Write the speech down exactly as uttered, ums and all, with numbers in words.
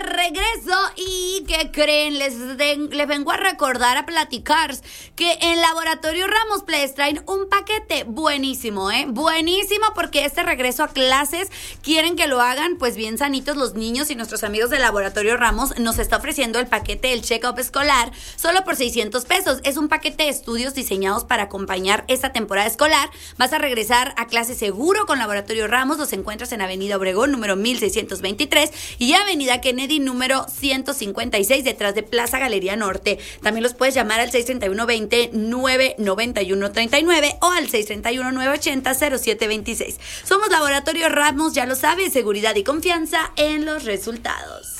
regreso y ¿qué creen? Les, den, les vengo a recordar, a platicar que en Laboratorio Ramos Place traen un paquete buenísimo, ¿eh? Buenísimo, porque este regreso a clases quieren que lo hagan pues bien sanitos los niños, y nuestros amigos de Laboratorio Ramos nos está ofreciendo el paquete del check-up escolar solo por seiscientos pesos. Es un paquete de estudios diseñados para acompañar esta temporada escolar. Vas a regresar a clase seguro con Laboratorio Ramos. Los encuentras en Avenida Obregón, número mil seiscientos veintitrés, y Avenida Kennedy, número ciento cincuenta y seis, detrás de Plaza Galería Norte. También los puedes llamar al seis tres uno, veinte, nueve noventa y uno treinta y nueve o al seis tres uno, nueve ochenta, cero siete veintiséis. Somos Laboratorio Ramos, ya lo sabes, seguridad y confianza en los resultados.